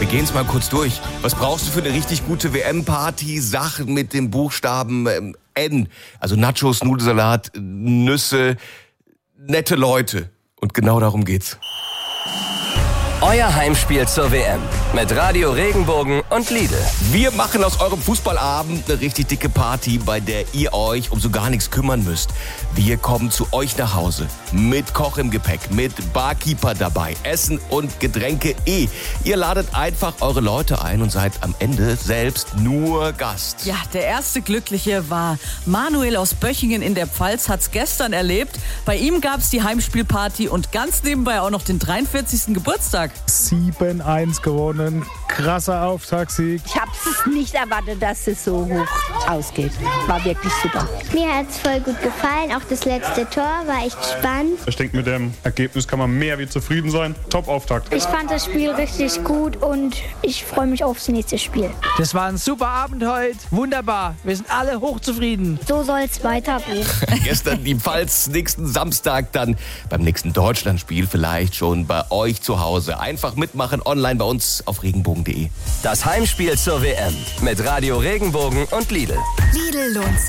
Wir gehen es mal kurz durch. Was brauchst du für eine richtig gute WM-Party? Sachen mit dem Buchstaben N. Also Nachos, Nudelsalat, Nüsse, nette Leute. Und genau darum geht's. Euer Heimspiel zur WM mit Radio Regenbogen und Lidl. Wir machen aus eurem Fußballabend eine richtig dicke Party, bei der ihr euch um so gar nichts kümmern müsst. Wir kommen zu euch nach Hause mit Koch im Gepäck, mit Barkeeper dabei, Essen und Getränke . Ihr ladet einfach eure Leute ein und seid am Ende selbst nur Gast. Ja, der erste Glückliche war Manuel aus Böchingen in der Pfalz, hat's gestern erlebt. Bei ihm gab's die Heimspielparty und ganz nebenbei auch noch den 43. Geburtstag. 7-1 gewonnen, krasser Auftaktsieg. Ich habe es nicht erwartet, dass es so hoch ausgeht. War wirklich super. Mir hat es voll gut gefallen, auch das letzte Tor war echt spannend. Ich denke, mit dem Ergebnis kann man mehr wie zufrieden sein. Top-Auftakt. Ich fand das Spiel richtig gut und ich freue mich aufs nächste Spiel. Das war ein super Abend heute, wunderbar. Wir sind alle hochzufrieden. So soll es weitergehen. Gestern die Pfalz, nächsten Samstag dann beim nächsten Deutschlandspiel vielleicht schon bei euch zu Hause. Einfach mitmachen online bei uns auf regenbogen.de. Das Heimspiel zur WM mit Radio Regenbogen und Lidl. Lidl lohnt